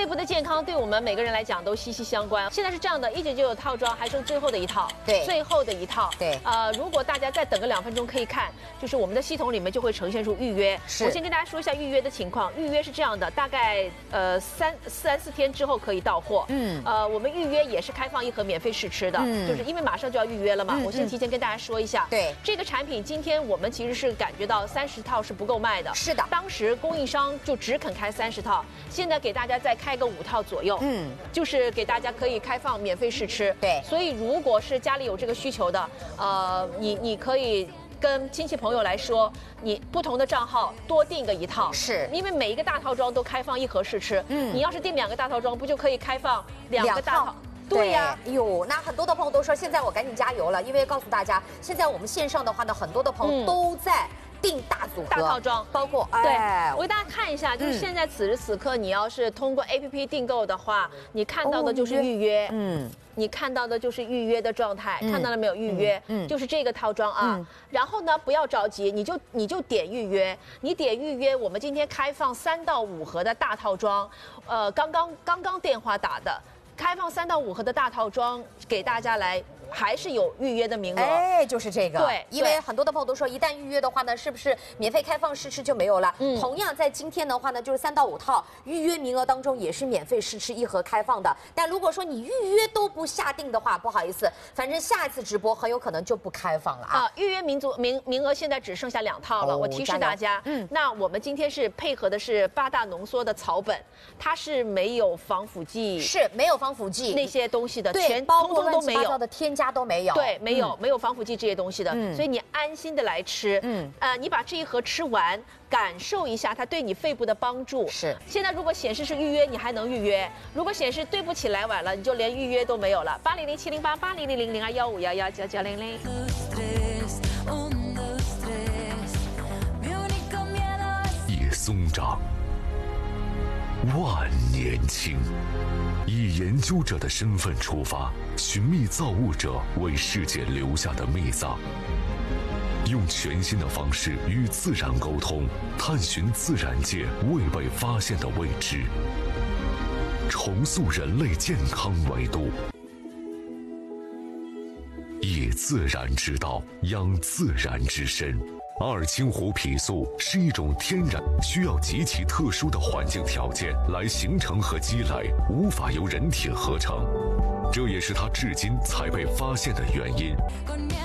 肺部的健康对我们每个人来讲都息息相关。现在是这样的，1999套装还剩最后的一套， 对， 最后的一套。 对， 如果大家再等个2分钟可以看，就是我们的系统里面就会呈现出预约。我先跟大家说一下预约的情况。预约是这样的，大概3、4天之后可以到货。我们预约也是开放1盒免费试吃的，就是因为马上就要预约了嘛。我先提前跟大家说一下， 对这个产品，今天我们其实是感觉到30套是不够卖的。 是的， 当时供应商就只肯开30套，现在给大家再开个5套左右。就是给大家可以开放免费试吃。 对， 所以如果是家里有这个需求的，你可以跟亲戚朋友来说，你不同的账号多订个1套， 是因为每一个大套装都开放1盒试吃。你要是订2个大套装，不就可以开放2个大套？对呀， 哟，那很多的朋友都说，现在我赶紧加油了，因为告诉大家，现在我们线上的话呢，很多的朋友都在订大组合、 大套装， 包括对，我给大家看一下，就是现在此时此刻，你要是通过 APP 订购的话，你看到的就是预约，你看到的就是预约的状态，看到了没有？预约，就是这个套装啊。然后呢，不要着急，你就点预约，你点预约，我们今天开放3到5盒的大套装，刚刚电话打的。开放3到5盒的大套装给大家来，还是有预约的名额。 哎，就是这个。 对， 因为很多的朋友都说，一旦预约的话呢，是不是免费开放试吃就没有了？同样在今天的话呢，就是3到5套预约名额当中也是免费试吃1盒开放的。但如果说你预约都不下定的话，不好意思，反正下一次直播很有可能就不开放了啊。 预约名额现在只剩下2套了，我提示大家。那我们今天是配合的是8大浓缩的草本，它是没有防腐剂， 是没有防腐剂那些东西的， 对，包括乱七八糟的添加都没有。 对，没有防腐剂这些东西的，所以你安心的来吃。你把这1盒吃完，感受一下它对你肺部的帮助。 是。现在如果显示是预约，你还能预约；如果显示对不起来晚了，你就连预约都没有了。800-708-8000-0215119900。 叶松长，万年青。以研究者的身份出发，寻觅造物者为世界留下的秘藏，用全新的方式与自然沟通，探寻自然界未被发现的未知，重塑人类健康维度。以自然之道养自然之身。阿尔清湖脾素是一种天然需要极其特殊的环境条件来形成和积累，无法由人体合成，这也是它至今才被发现的原因。